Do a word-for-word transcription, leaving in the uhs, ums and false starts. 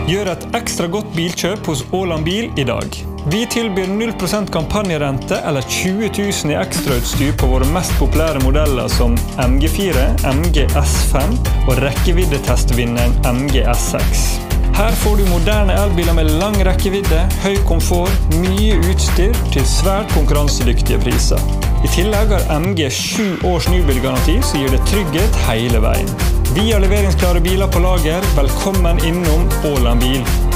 Gjør et ekstra godt bilkjøp hos Åland Bil i dag. Vi tilbyr null prosent kampanjerente eller tjue tusen i ekstrautstyr på våre mest populære modeller som M G fire, M G S fem og rekkeviddetestvinneren M G S seks. Her får du moderne elbiler med lang rekkevidde, høy komfort, mye utstyr til svært konkurransedyktige priser. I tillegg har M G sju års nybilgaranti som gir det trygghet hele veien. Vi har leveringsklare biler på lager. Velkommen innom Åland Bil.